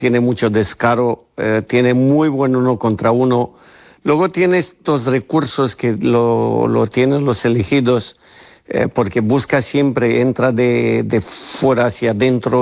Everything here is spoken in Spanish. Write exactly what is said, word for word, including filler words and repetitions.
tiene mucho descaro, eh, tiene muy buen uno contra uno. Luego tiene estos recursos que lo, lo tienen los elegidos, eh, porque busca siempre, entra de, de fuera hacia adentro